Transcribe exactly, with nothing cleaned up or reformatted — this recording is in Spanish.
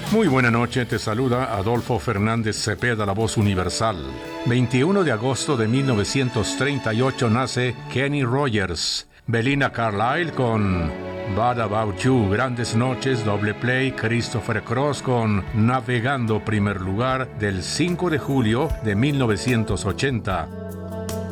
Muy buena noche, te saluda Adolfo Fernández Cepeda, la voz universal. veintiuno de agosto de mil novecientos treinta y ocho nace Kenny Rogers. Belinda Carlisle con Bad About You, Grandes Noches, doble play. Christopher Cross con Navegando, primer lugar, del cinco de julio de mil novecientos ochenta.